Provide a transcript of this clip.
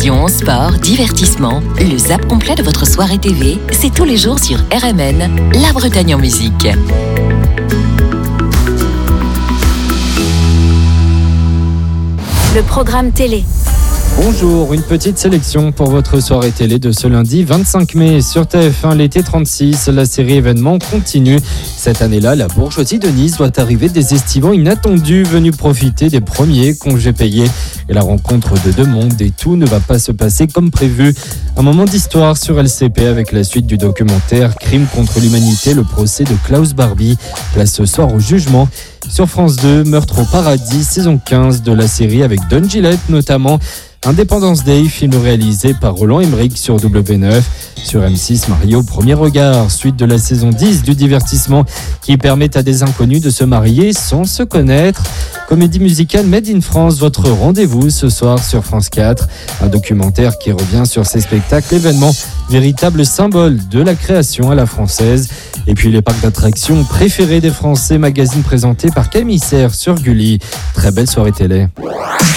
Télévision, sport, divertissement, le zap complet de votre soirée TV, c'est tous les jours sur RMN, La Bretagne en musique. Le programme télé. Bonjour, une petite sélection pour votre soirée télé de ce lundi 25 mai sur TF1, l'été 36. La série événement continue. Cette année-là, la bourgeoisie de Nice doit arriver des estivants inattendus venus profiter des premiers congés payés. Et la rencontre de deux mondes et tout ne va pas se passer comme prévu. Un moment d'histoire sur LCP avec la suite du documentaire Crime contre l'humanité, le procès de Klaus Barbie. Place ce soir au jugement. Sur France 2, Meurtre au paradis, saison 15 de la série avec Don Gillette notamment. Independence Day, film réalisé par Roland Emmerich sur W9. Sur M6, Mario, Premier regard, suite de la saison 10 du divertissement qui permet à des inconnus de se marier sans se connaître. Comédie musicale Made in France, votre rendez-vous ce soir sur France 4. Un documentaire qui revient sur ces spectacles événements, véritable symbole de la création à la française. Et puis les parcs d'attractions préférés des Français, magazine présenté par Camille Serre sur Gulli. Très belle soirée télé.